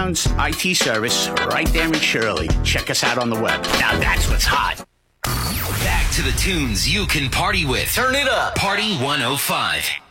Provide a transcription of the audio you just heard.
Tunes IT service right there in Shirley. Check us out on the web. Now that's what's hot. Back to the tunes you can party with. Turn it up. Party 105.